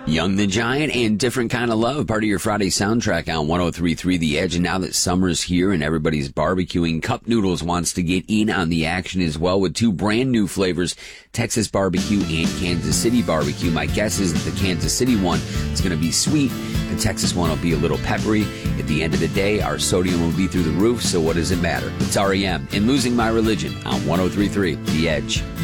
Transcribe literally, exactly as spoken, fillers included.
Young the Giant and Different Kind of Love, part of your Friday soundtrack on one oh three point three The Edge. And now that summer's here and everybody's barbecuing, Cup Noodles wants to get in on the action as well with two brand new flavors, Texas Barbecue and Kansas City Barbecue. My guess is that the Kansas City one is going to be sweet. The Texas one will be a little peppery. At the end of the day, our sodium will be through the roof, so what does it matter? It's R E M and Losing My Religion on one oh three point three The Edge.